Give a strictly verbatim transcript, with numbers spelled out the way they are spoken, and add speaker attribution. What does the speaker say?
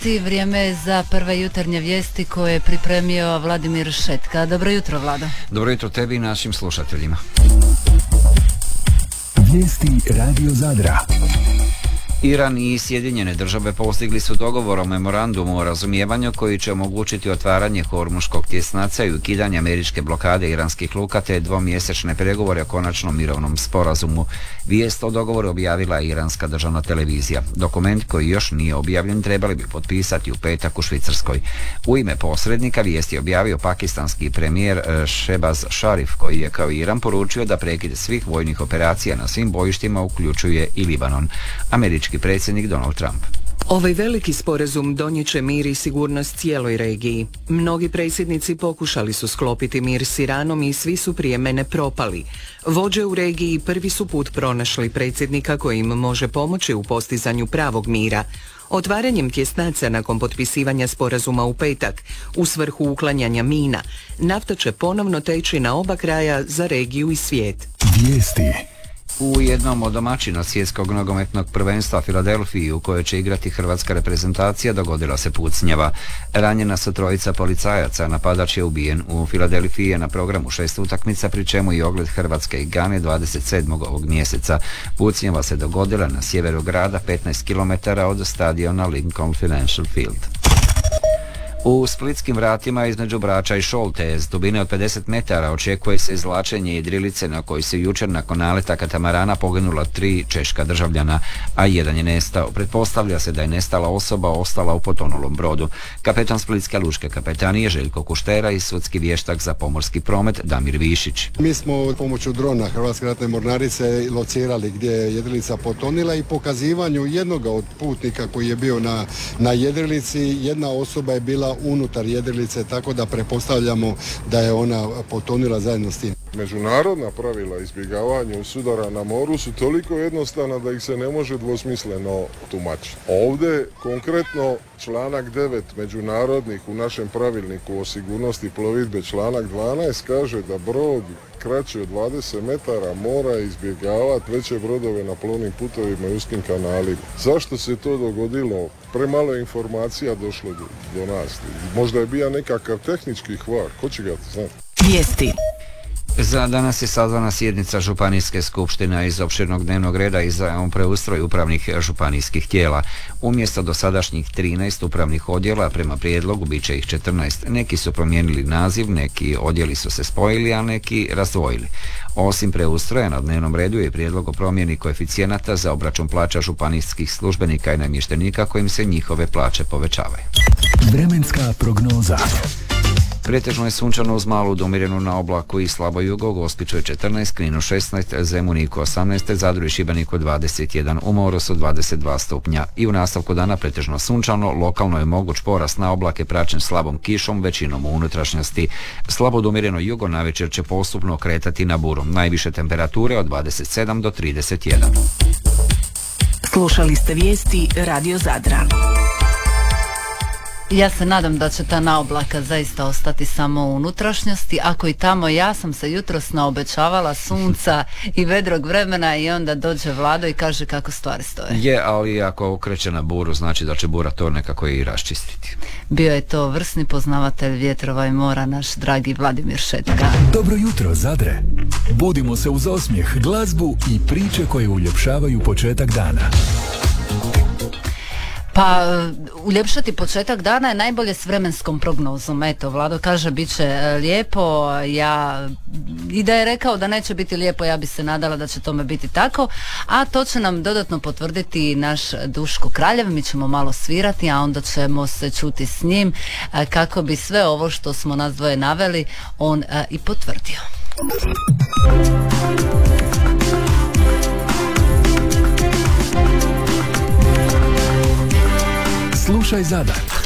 Speaker 1: Vrijeme je za prve jutarnje vijesti koje je pripremio Vladimir Šetka. Dobro jutro, Vlado.
Speaker 2: Dobro jutro tebi i našim slušateljima.
Speaker 3: Vijesti Radio Zadra.
Speaker 2: Iran i Sjedinjene države postigli su dogovor o memorandumu o razumijevanju koji će omogućiti otvaranje Hormuškog tjesnaca i ukidanje američke blokade iranskih luka te dvomjesečne pregovore o konačnom mirovnom sporazumu. Vijest o dogovoru objavila je iranska državna televizija. Dokument koji još nije objavljen trebali bi potpisati u petak u Švicarskoj. U ime posrednika vijest je objavio pakistanski premijer Shehbaz Sharif koji je kao Iran poručio da prekid svih vojnih operacija na svim bojištima uključuje i Libanon. Američki predsjednik Donald Trump.
Speaker 4: Ovaj veliki sporazum donijet će mir i sigurnost cijeloj regiji. Mnogi predsjednici pokušali su sklopiti mir s Iranom i svi su prije mene propali. Vođe u regiji prvi su put pronašli predsjednika koji im može pomoći u postizanju pravog mira. Otvaranjem tjesnaca nakon potpisivanja sporazuma u petak u svrhu uklanjanja mina, nafta će ponovno teći na oba kraja za regiju i svijet.
Speaker 3: Vijesti.
Speaker 2: U jednom od domaćina svjetskog nogometnog prvenstva Filadelfiji u kojoj će igrati hrvatska reprezentacija dogodila se pucnjava. Ranjena su trojica policajaca, napadač je ubijen. U Filadelfiji je na programu šest utakmica, pri čemu i ogled Hrvatske i Gane dvadeset sedmog ovog mjeseca. Pucnjava se dogodila na sjeveru grada, petnaest kilometara od stadiona Lincoln Financial Field. U splitskim vratima između Brača i Šolte s dubine od pedeset metara očekuje se izvlačenje jedrilice na kojoj se jučer nakon naleta katamarana poginula tri češka državljana, a jedan je nestao. Pretpostavlja se da je nestala osoba ostala u potonulom brodu. Kapetan Splitske lučke kapetanije Željko Kuštera i sudski vještak za pomorski promet Damir Višić.
Speaker 5: Mi smo pomoću drona Hrvatske ratne mornarice locirali gdje je jedrilica potonila i pokazivanju jednoga od putnika koji je bio na, na jedrilici, jedna osoba je bila unutar jedrilice, tako da pretpostavljamo da je ona potonila zajedno s tim.
Speaker 6: Međunarodna pravila izbjegavanja sudara na moru su toliko jednostavna da ih se ne može dvosmisleno tumačiti. Ovdje konkretno članak devet međunarodnih u našem pravilniku o sigurnosti plovidbe, članak dvanaest kaže da brod kraći od dvadeset metara mora izbjegavati veće brodove na plovnim putovima i uskim kanalima. Zašto se to dogodilo? Premalo informacija došlo do, do nas. Možda je bio nekakav tehnički kvar, ko će ga znati?
Speaker 4: Vijesti.
Speaker 2: Za danas je sazvana sjednica Županijske skupštine iz opširnog dnevnog reda i za preustroj upravnih županijskih tijela. Umjesto dosadašnjih trinaest upravnih odjela, prema prijedlogu bit će ih četrnaest. Neki su promijenili naziv, neki odjeli su se spojili, a neki razdvojili. Osim preustroja na dnevnom redu je prijedlog o promjeni koeficijenata za obračun plaća županijskih službenika i namještenika kojim se njihove plaće povećavaju.
Speaker 3: Vremenska prognoza.
Speaker 2: Pretežno je sunčano uz malu domirenu na oblaku i slabo jugo, Gospiću je četrnaest, Kninu šesnaest, Zemuniku osamnaest, Zadru i Šibeniku dvadeset jedan, u moru su dvadeset dva stupnja. I u nastavku dana pretežno sunčano, lokalno je moguć porast na oblake praćen slabom kišom, većinom u unutrašnjosti. Slabo domireno jugo navečer će postupno kretati na buru. Najviše temperature od dvadeset sedam do trideset jedan.
Speaker 4: Slušali ste vijesti Radio Zadra.
Speaker 1: Ja se nadam da će ta naoblaka zaista ostati samo u unutrašnjosti. Ako i tamo, ja sam se jutros naobećavala sunca i vedrog vremena i onda dođe Vlado i kaže kako stvari stoje.
Speaker 2: Je, ali ako okreće na buru, znači da će bura to nekako i raščistiti.
Speaker 1: Bio je to vrsni poznavatelj vjetrova i mora, naš dragi Vladimir Šetka.
Speaker 3: Dobro jutro, Zadre. Budimo se uz osmijeh, glazbu i priče koje uljepšavaju početak dana.
Speaker 1: Pa uljepšati početak dana je najbolje s vremenskom prognozom. Eto, Vlado kaže bit će lijepo, ja i da je rekao da neće biti lijepo, ja bi se nadala da će tome biti tako, a to će nam dodatno potvrditi naš Duško Kraljev. Mi ćemo malo svirati, a onda ćemo se čuti s njim kako bi sve ovo što smo nas dvoje naveli on i potvrdio.
Speaker 3: Slušaj Zadar.